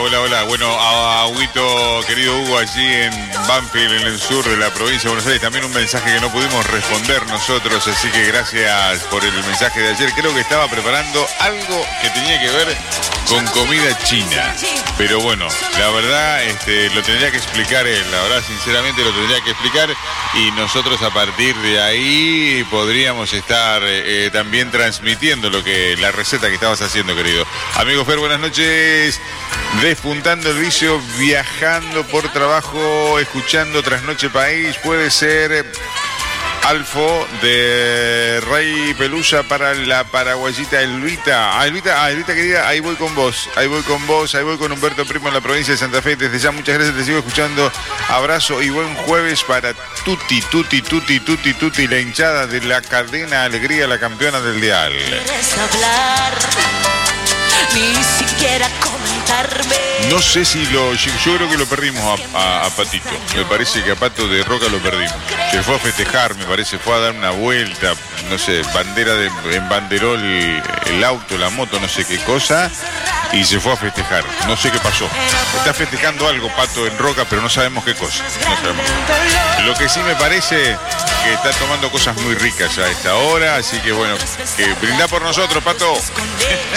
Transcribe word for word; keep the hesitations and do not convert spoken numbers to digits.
hola, hola. Bueno, a Huguito, querido Hugo, allí en Banfield, en el sur de la provincia de Buenos Aires, también un mensaje que no pudimos responder nosotros, así que gracias por el mensaje de ayer. Creo que estaba preparando algo que tenía que ver con comida china. Pero bueno, la verdad, este, lo tendría que explicar él, la verdad, sinceramente lo tendría que explicar, y nosotros a partir de ahí podríamos estar eh, también transmitiendo lo que la receta que estabas haciendo, querido. Amigo Fer, buenas noches. Despuntando el vicio, viajando por trabajo, escuchando Trasnoche País, puede ser Alfo de Rey Pelusa para la paraguayita Elvita. Ah, Elvita, ah, Elvita querida, ahí voy con vos, ahí voy con vos, ahí voy con Humberto Primo en la provincia de Santa Fe. Desde ya, muchas gracias, te sigo escuchando. Abrazo y buen jueves para Tuti, Tuti, Tuti, Tuti, Tuti, la hinchada de la cadena Alegría, la campeona del dial. ¿Quieres hablar? Ni siquiera comentarme. No sé si lo... Yo, yo creo que lo perdimos a, a, a Patito. Me parece que a Pato de Roca lo perdimos. Se fue a festejar, me parece, fue a dar una vuelta, no sé, bandera de, en banderol, el auto, la moto, no sé qué cosa, y se fue a festejar. No sé qué pasó. Está festejando algo Pato en Roca, pero no sabemos qué cosa. No sabemos. Lo que sí me parece que está tomando cosas muy ricas a esta hora, así que bueno, que brinda por nosotros, Pato.